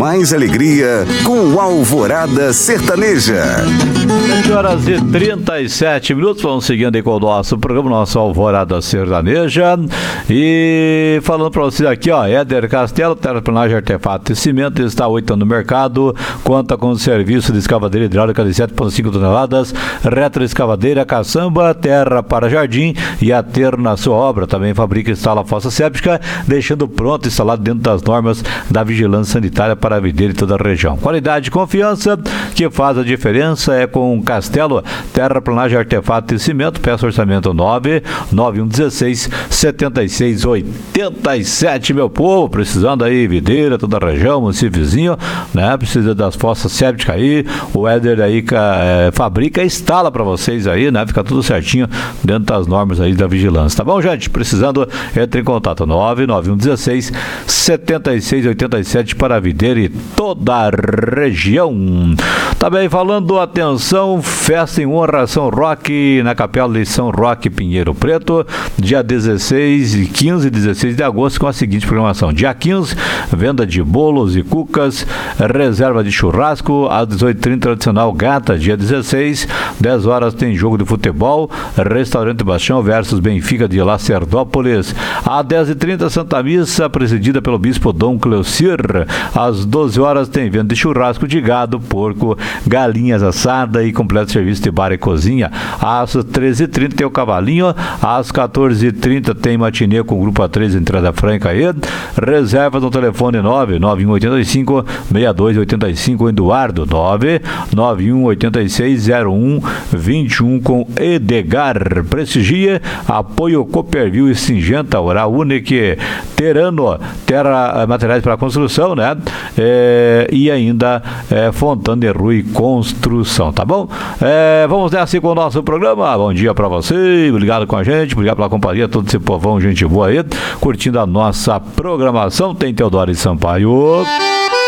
mais alegria com Alvorada Sertaneja. 7h37, vamos seguindo aí com o nosso programa, nosso Alvorada Sertaneja. E falando para vocês aqui, ó, Éder Castelo, terraplanagem, artefato e cimento, está 8 anos no mercado, conta com serviço de escavadeira hidráulica de 7,5 toneladas, retroescavadeira, caçamba, terra para jardim e aterro na sua obra. Também fabrica e instala fossa séptica, deixando pronto, instalado dentro das normas da vigilância sanitária para a videira e toda a região. Qualidade e confiança que faz a diferença é com Castelo, terraplanagem, artefato e cimento. Peça orçamento 99116-7687, meu povo, precisando aí, videira, toda a região, município vizinho, né? Precisa das fossas sépticas aí, o Éder aí fabrica e instala para vocês aí, né? Fica tudo certinho dentro das normas aí da vigilância, tá bom, gente? Precisando, entre em contato 99116-7687 para a videira e toda a região. Também falando, atenção, festa em honra São Roque, na Capela de São Roque, Pinheiro Preto, dia 16, 15 e 16 de agosto, com a seguinte programação: dia 15, venda de bolos e cucas, reserva de churrasco, às 18h30, tradicional gata. Dia 16, 10 horas, tem jogo de futebol, restaurante Bastião versus Benfica de Lacerdópolis. Às 10h30, Santa Missa, presidida pelo bispo Dom Cleocir. Às 12 horas, tem venda de churrasco de gado, porco, galinhas assada e completo serviço de bar e cozinha. Às 13h30 tem o cavalinho, às 14h30 tem matinê com o grupo A3, entrada franca aí. Reserva no telefone 99185-6285, Eduardo, 99186-0121 com Edgar. Prestigia, apoio Cooperview e Singenta, Oral Unique, Terano, Terra Materiais para Construção, né? E ainda Fontana de Rui Construção, tá bom? Vamos nessa com o nosso programa. Bom dia pra você, obrigado com a gente, obrigado pela companhia, todo esse povão, gente boa aí, curtindo a nossa programação. Tem Teodoro e Sampaio.